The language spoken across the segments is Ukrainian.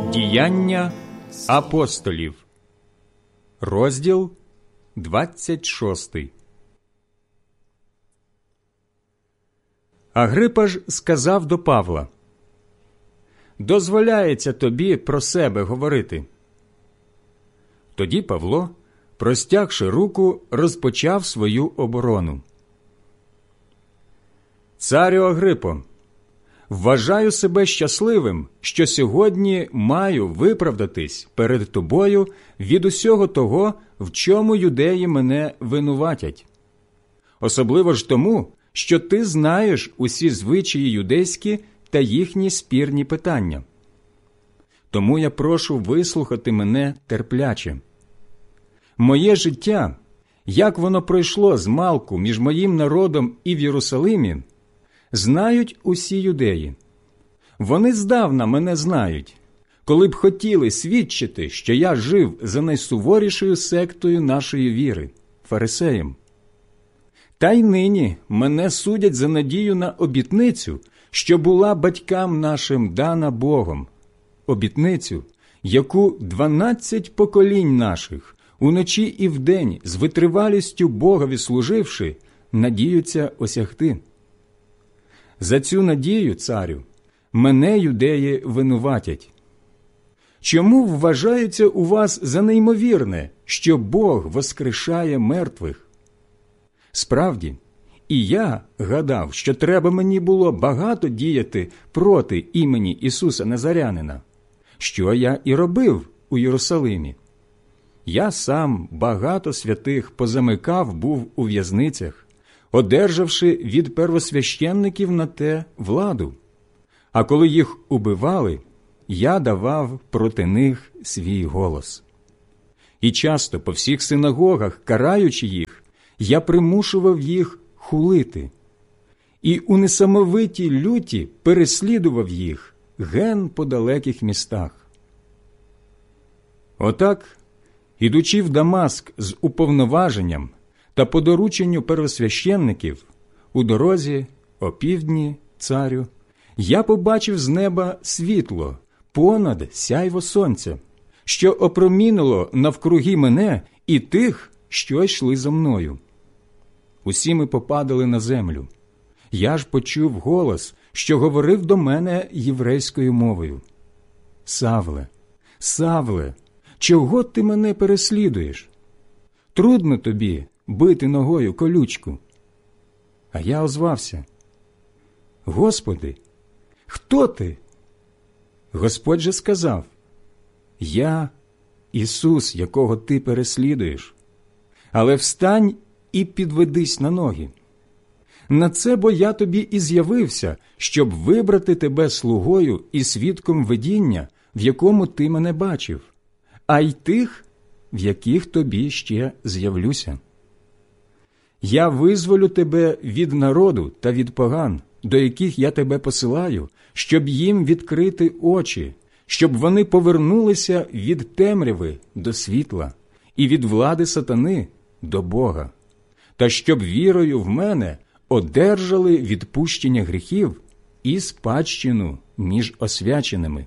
Діяння апостолів, розділ 26. Агрипа ж сказав до Павла: «Дозволяється тобі про себе говорити». Тоді Павло, простягши руку, розпочав свою оборону. «Царю Агрипо, вважаю себе щасливим, що сьогодні маю виправдатись перед тобою від усього того, в чому юдеї мене винуватять. Особливо ж тому, що ти знаєш усі звичаї юдейські та їхні спірні питання. Тому я прошу вислухати мене терпляче. Моє життя, як воно пройшло змалку між моїм народом і в Єрусалимі, знають усі юдеї. Вони здавна мене знають, коли б хотіли свідчити, що я жив за найсуворішою сектою нашої віри – фарисеєм. Та й нині мене судять за надію на обітницю, що була батькам нашим дана Богом, обітницю, яку 12 поколінь наших, уночі і вдень, з витривалістю Богові служивши, надіються осягти. За цю надію, царю, мене юдеї винуватять. Чому вважається у вас за неймовірне, що Бог воскрешає мертвих? Справді, і я гадав, що треба мені було багато діяти проти імені Ісуса Назарянина, що я і робив у Єрусалимі. Я сам багато святих позамикав був у в'язницях, одержавши від первосвященників на те владу. А коли їх убивали, я давав проти них свій голос. І часто по всіх синагогах, караючи їх, я примушував їх хулити. І у несамовитій люті переслідував їх ген по далеких містах. Отак, ідучи в Дамаск з уповноваженням та по дорученню первосвященників, у дорозі, опівдні, царю, я побачив з неба світло, понад сяйво сонця, що опромінило навкруги мене і тих, що йшли за мною. Усі ми попадали на землю. Я ж почув голос, що говорив до мене єврейською мовою: «Савле, Савле, чого ти мене переслідуєш? Трудно тобі бити ногою колючку». А я озвався: «Господи, хто ти?» Господь же сказав: «Я Ісус, якого ти переслідуєш. Але встань і підведись на ноги. На це бо я тобі і з'явився, щоб вибрати тебе слугою і свідком видіння, в якому ти мене бачив, а й тих, в яких тобі ще з'явлюся. Я визволю тебе від народу та від поган, до яких я тебе посилаю, щоб їм відкрити очі, щоб вони повернулися від темряви до світла і від влади сатани до Бога, та щоб вірою в мене одержали відпущення гріхів і спадщину між освяченими.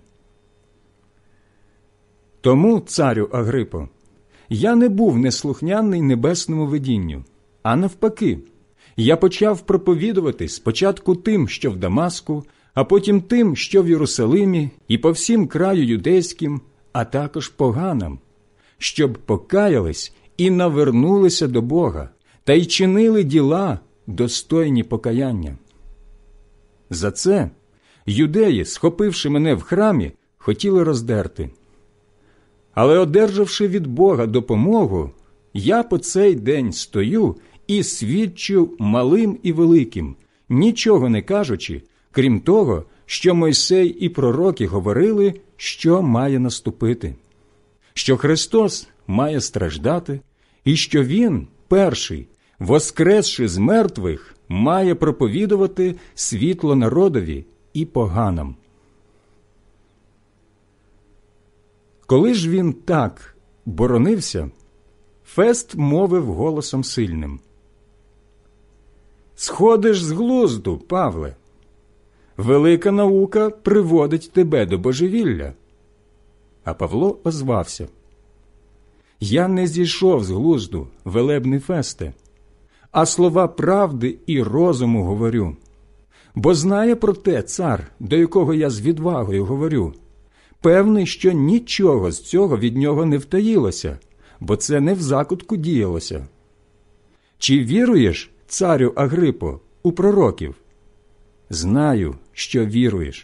Тому, царю Агрипо, я не був неслухняний небесному видінню, а навпаки, я почав проповідувати спочатку тим, що в Дамаску, а потім тим, що в Єрусалимі, і по всім краю юдейським, а також поганам, щоб покаялись і навернулися до Бога, та й чинили діла, достойні покаяння. За це юдеї, схопивши мене в храмі, хотіли роздерти. Але, одержавши від Бога допомогу, я по цей день стою і свідчу малим і великим, нічого не кажучи, крім того, що Мойсей і пророки говорили, що має наступити, що Христос має страждати, і що Він, перший, воскресши з мертвих, має проповідувати світло народові і поганам. Коли ж він так боронився, Фест мовив голосом сильним: «Сходиш з глузду, Павле. Велика наука приводить тебе до божевілля. А Павло озвався: «Я не зійшов з глузду, велебний Фесте, а слова правди і розуму говорю. Бо знає про те цар, до якого я з відвагою говорю, певний, що нічого з цього від нього не втаїлося, бо це не в закутку діялося. Чи віруєш, царю Агрипо, у пророків? Знаю, що віруєш».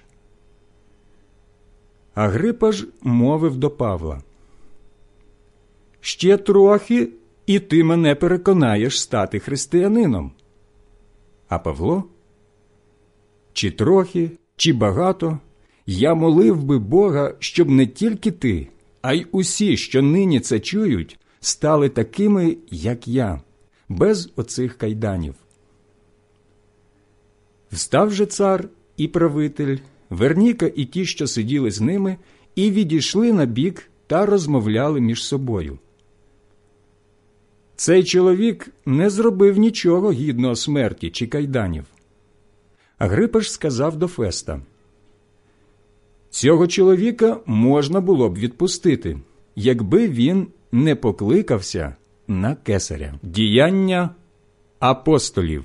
Агрипа ж мовив до Павла: «Ще трохи, і ти мене переконаєш стати християнином». А Павло: «Чи трохи, чи багато, я молив би Бога, щоб не тільки ти, а й усі, що нині це чують, стали такими, як я, без оцих кайданів». Встав же цар і правитель, Верніка і ті, що сиділи з ними, і відійшли на бік та розмовляли між собою. Цей чоловік не зробив нічого гідного смерті чи кайданів. Агрипа ж сказав до Феста: «Цього чоловіка можна було б відпустити, якби він не покликався на кесаря». Діяння апостолів,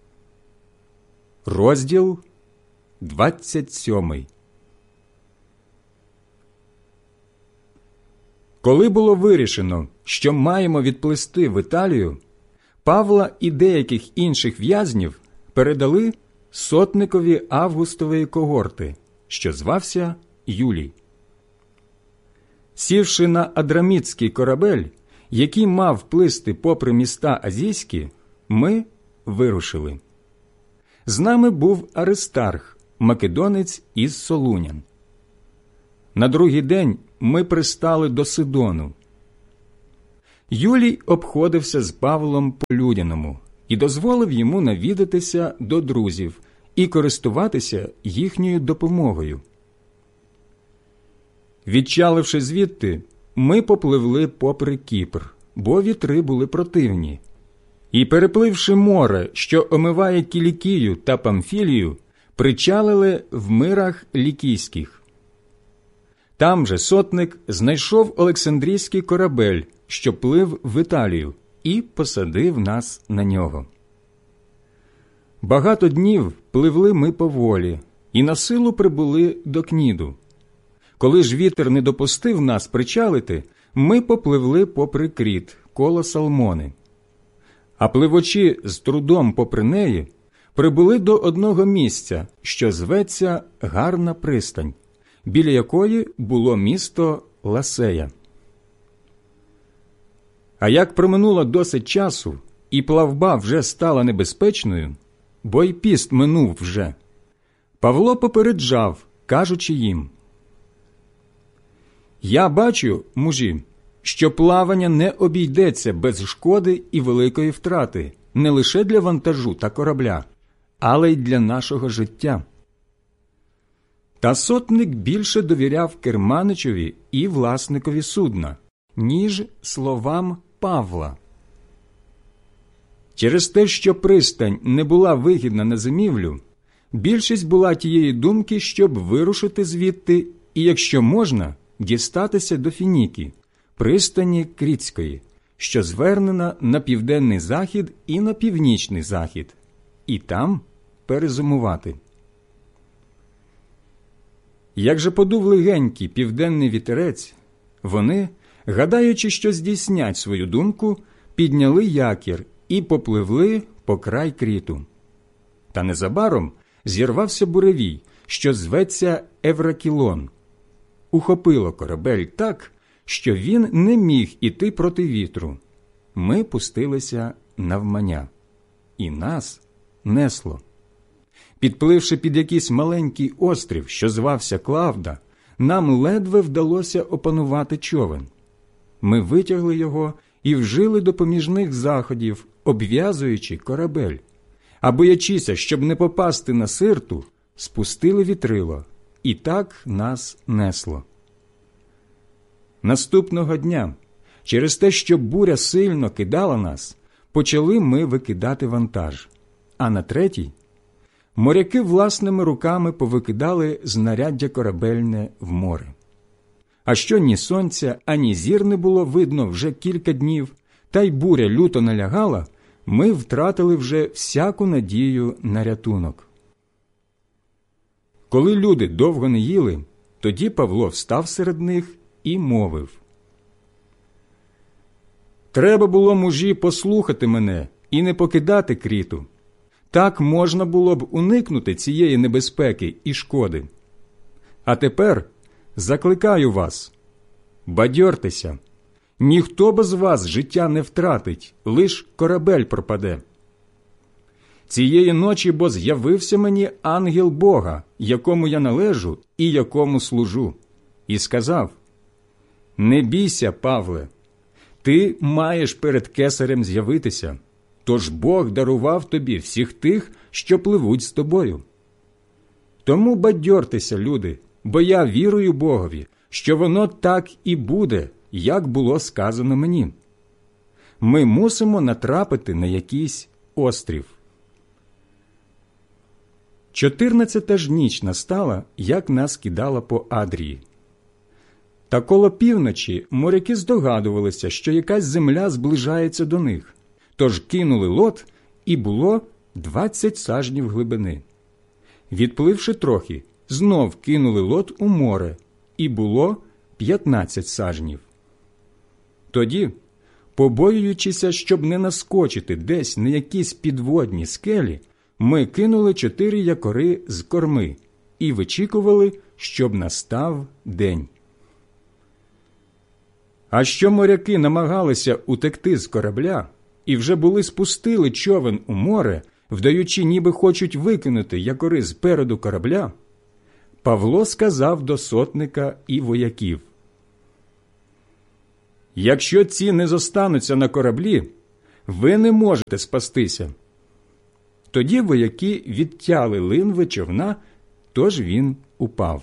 розділ 27. Коли було вирішено, що маємо відплисти в Італію, Павла і деяких інших в'язнів передали сотникові Августової когорти, що звався Юлій. Сівши на Адрамітський корабель, який мав плисти попри міста азійські, ми вирушили. З нами був Аристарх, македонець із Солунян. На другий день ми пристали до Сидону. Юлій обходився з Павлом по-людяному і дозволив йому навідатися до друзів і користуватися їхньою допомогою. Відчаливши звідти, ми попливли попри Кіпр, бо вітри були противні. І, перепливши море, що омиває Кілікію та Памфілію, причалили в Мирах Лікійських. Там же сотник знайшов Олександрійський корабель, що плив в Італію, і посадив нас на нього. Багато днів пливли ми поволі, і на силу прибули до Кніду. Коли ж вітер не допустив нас причалити, ми попливли попри Кріт, коло Салмони. А пливучи з трудом попри неї, прибули до одного місця, що зветься Гарна пристань, біля якої було місто Ласея. А як проминуло досить часу, і плавба вже стала небезпечною, бо й піст минув вже, Павло попереджав, кажучи їм: «Я бачу, мужі, що плавання не обійдеться без шкоди і великої втрати не лише для вантажу та корабля, але й для нашого життя». Та сотник більше довіряв керманичеві і власникові судна, ніж словам Павла. Через те, що пристань не була вигідна на зимівлю, більшість була тієї думки, щоб вирушити звідти і, якщо можна, дістатися до Фініки, пристані Крітської, що звернена на південний захід і на північний захід, і там перезимувати. Як же подув легенький південний вітерець, вони, гадаючи, що здійснять свою думку, підняли якір і попливли по край Кріту. Та незабаром зірвався буревій, що зветься Евракілон. Ухопило корабель так, що він не міг іти проти вітру. Ми пустилися навмання, і нас несло. Підпливши під якийсь маленький острів, що звався Клавда, нам ледве вдалося опанувати човен. Ми витягли його і вжили допоміжних заходів, обв'язуючи корабель. А боячися, щоб не попасти на Сирту, спустили вітрило, і так нас несло. Наступного дня, через те, що буря сильно кидала нас, почали ми викидати вантаж, а на третій моряки власними руками повикидали знаряддя корабельне в море. А що ні сонця, ані зір не було видно вже кілька днів, та й буря люто налягала, ми втратили вже всяку надію на рятунок. Коли люди довго не їли, тоді Павло встав серед них і мовив: «Треба було, мужі, послухати мене і не покидати Кріту. Так можна було б уникнути цієї небезпеки і шкоди. А тепер закликаю вас, бадьортеся. Ніхто без вас життя не втратить, лиш корабель пропаде. Цієї ночі бо з'явився мені ангел Бога, якому я належу і якому служу, і сказав: не бійся, Павле, ти маєш перед кесарем з'явитися, тож Бог дарував тобі всіх тих, що пливуть з тобою. Тому бадьортеся, люди, бо я вірую Богові, що воно так і буде, як було сказано мені. Ми мусимо натрапити на якийсь острів». 14-та ж ніч настала, як нас кидала по Адрії. Та коло півночі моряки здогадувалися, що якась земля зближається до них, тож кинули лот, і було 20 сажнів глибини. Відпливши трохи, знов кинули лот у море, і було 15 сажнів. Тоді, побоюючися, щоб не наскочити десь на якісь підводні скелі, ми кинули 4 якори з корми і вичікували, щоб настав день. А що моряки намагалися утекти з корабля і вже були спустили човен у море, вдаючи, ніби хочуть викинути якори спереду корабля, Павло сказав до сотника і вояків: «Якщо ці не зостануться на кораблі, ви не можете спастися». Тоді вояки відтяли линви човна, тож він упав.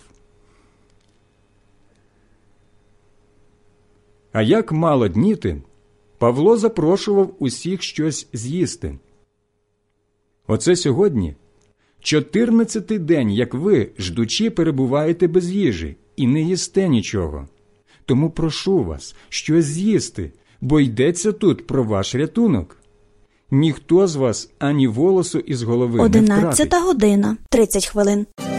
А як мало дніти, Павло запрошував усіх щось з'їсти. Оце сьогодні 14-й день, як ви, ждучи, перебуваєте без їжі і не їсте нічого. Тому прошу вас щось з'їсти, бо йдеться тут про ваш рятунок. Ніхто з вас ані волосу із голови не втратить». 11 година, 30 хвилин.